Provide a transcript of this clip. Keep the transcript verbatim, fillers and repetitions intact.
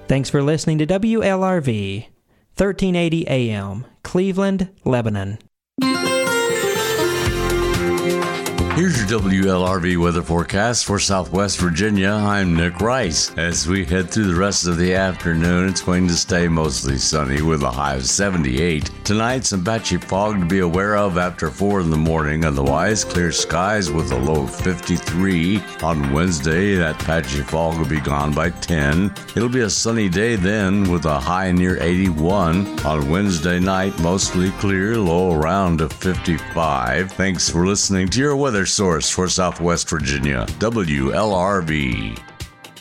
Thanks for listening to W L R V, thirteen eighty A M, Cleveland, Lebanon. Here's your W L R V weather forecast for Southwest Virginia. I'm Nick Rice. As we head through the rest of the afternoon, it's going to stay mostly sunny with a high of seventy-eight. Tonight, some patchy fog to be aware of after four in the morning. Otherwise, clear skies with a low of fifty-three. On Wednesday, that patchy fog will be gone by ten. It'll be a sunny day then with a high near eighty-one. On Wednesday night, mostly clear, low around to fifty-five. Thanks for listening to your weather source for Southwest Virginia, W L R V.